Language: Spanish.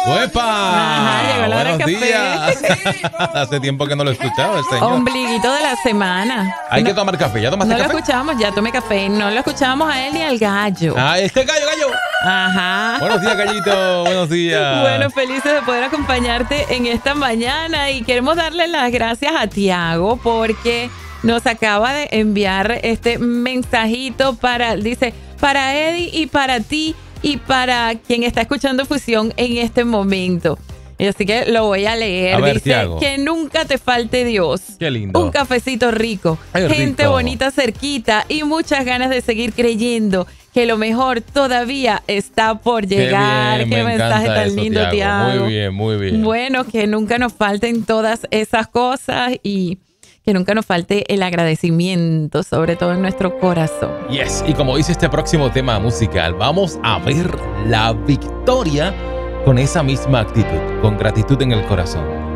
¡Uepa! Ajá, llegó la hora Buenos del café. días. Hace tiempo que no lo he escuchado, el señor. Ombliguito de la semana. Hay que tomar café. ¿Ya tomaste No lo café? escuchábamos, ya tomé café. No lo escuchábamos a él ni al gallo. Gallo. Ajá. Buenos días, gallito. Buenos días. Bueno, felices de poder acompañarte en esta mañana y queremos darle las gracias a Tiago porque nos acaba de enviar este mensajito dice, para Eddie y para ti y para quien está escuchando Fusión en este momento. Y así que lo voy a leer. A ver, dice, Tiago. que nunca te falte Dios. Qué lindo. Un cafecito rico, Ay, gente rico. bonita cerquita y muchas ganas de seguir creyendo que lo mejor todavía está por llegar. Qué bien, Qué me mensaje encanta tan eso, lindo, Tiago. Muy bien, muy bien. Bueno, que nunca nos falten todas esas cosas y que nunca nos falte el agradecimiento, sobre todo en nuestro corazón. Yes, y como dice este próximo tema musical, vamos a ver la victoria con esa misma actitud, con gratitud en el corazón.